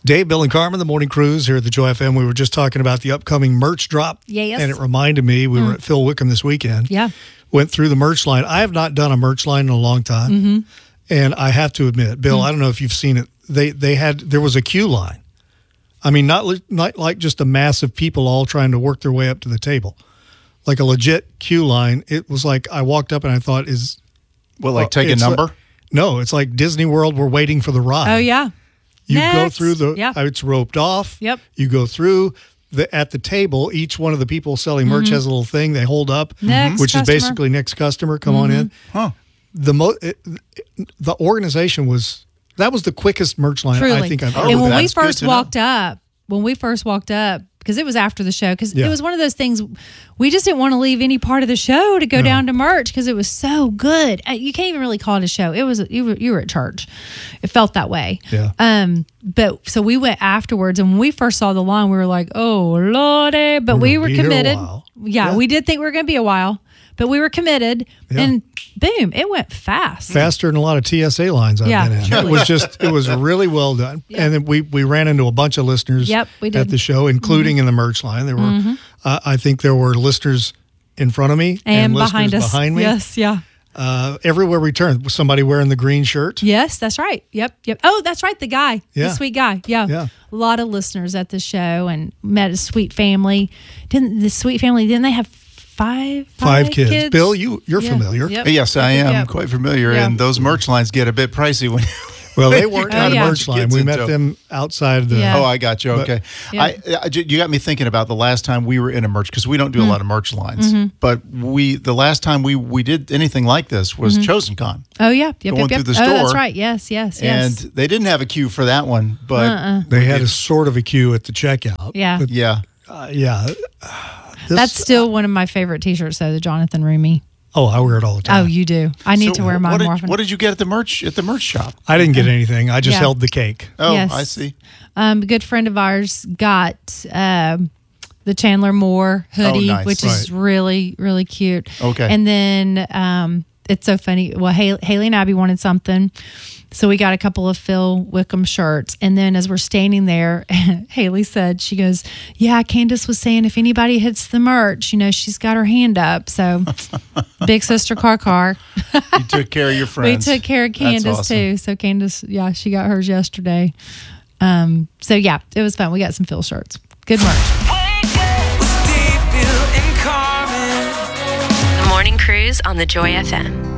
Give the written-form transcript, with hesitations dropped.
Dave, Bill, and Carmen, the Morning Cruise here at the Joy FM. We were just talking about the upcoming merch drop. Yes. And it reminded me, we were at Phil Wickham this weekend. Yeah. Went through the merch line. I have not done a merch line in a long time. Mm-hmm. And I have to admit, Bill, I don't know if you've seen it. There was a queue line. I mean, not like just a mass of people all trying to work their way up to the table. Like a legit queue line. It was like I walked up and I thought, take a number? No, it's like Disney World. We're waiting for the ride. Oh, yeah. You go Next. through Yeah. it's roped off. Yep. You go through at the table. Each one of the people selling merch has a little thing they hold up, Next which customer. is basically next customer. Come on in. Huh. The organization that was the quickest merch line Truly. I think I've ever. And when we that's good first to know. walked up, because it was after the show, because Yeah. it was one of those things, we just didn't want to leave any part of the show to go down to merch because it was so good. You can't even really call it a show. It was you were at church. It felt that way. Yeah. But so we went afterwards, and when we first saw the line, we were like, "Oh Lordy!" But we were be here a committed. while. Yeah, we did think we were going to be a while, but we were committed, Yeah. and boom, it went fast. Faster than a lot of TSA lines I've Yeah, been in. truly. It was really well done. And then we ran into a bunch of listeners Yep, we did. at the show, including in the merch line. There were, I think there were listeners in front of me And listeners behind us, behind me. yes, yeah. Everywhere we turned, was somebody wearing the green shirt. Yes, that's right. Yep. Oh, that's right. The guy, Yeah. the sweet guy. Yeah. Yeah. A lot of listeners at the show and met a sweet family. Didn't they have five kids. Bill, you're Yeah. familiar. Yep. Yes, I am Yep. quite familiar, Yeah. and those merch lines get a bit pricey when. Well, they weren't Oh, at a yeah. merch line. Gets We into met them outside the. Yeah. Oh, I got you. Okay, Yeah. You got me thinking about the last time we were in a merch, because we don't do a lot of merch lines. Mm-hmm. But the last time we did anything like this was Chosen Con, Oh yeah. Yep. Going yep. through the Oh, that's store. right. Yes. and they didn't have a queue for that one. But They had a sort of a queue at the checkout. Yeah. But, yeah, yeah. That's still one of my favorite T-shirts, though. The Jonathan Rumi. Oh, I wear it all the time. Oh, you do. I need So to wear mine more often. What did you get at the merch shop? I didn't get anything. I just Yeah. held the cake. Oh, Yes. I see. A good friend of ours got the Chandler Moore hoodie, nice. which is really, really cute. Okay. And then it's so funny. Well, Haley and Abby wanted something. So we got a couple of Phil Wickham shirts. And then as we're standing there, Haley said, she goes, yeah, Candace was saying if anybody hits the merch, she's got her hand up. So big sister car. You took care of your We friends. took care of That's Candace awesome. too. So Candace, yeah, she got hers yesterday. So yeah, it was fun. We got some Phil shirts. Good merch. The Morning Cruise on the Joy FM.